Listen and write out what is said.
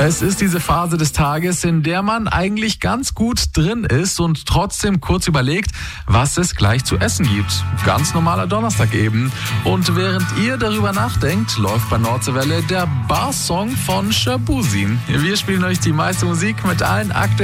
Es ist diese Phase des Tages, in der man eigentlich ganz gut drin ist und trotzdem kurz überlegt, was es gleich zu essen gibt. Ganz normaler Donnerstag eben. Und während ihr darüber nachdenkt, läuft bei Nordseewelle der Bar-Song von Shaboozey. Wir spielen euch die meiste Musik mit allen aktuellen